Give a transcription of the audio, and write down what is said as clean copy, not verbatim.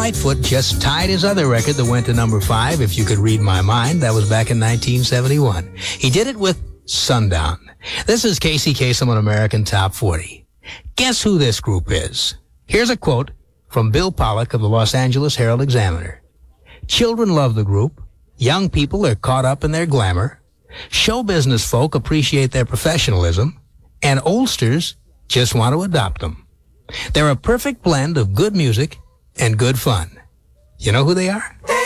Lightfoot just tied his other record that went to number 5, If You Could Read My Mind. That was back in 1971. He did it with Sundown. This is Casey Kasem on American Top 40. Guess who this group is? Here's a quote from Bill Pollack of the Los Angeles Herald-Examiner. Children love the group. Young people are caught up in their glamour. Show business folk appreciate their professionalism. And oldsters just want to adopt them. They're a perfect blend of good music and good fun. You know who they are?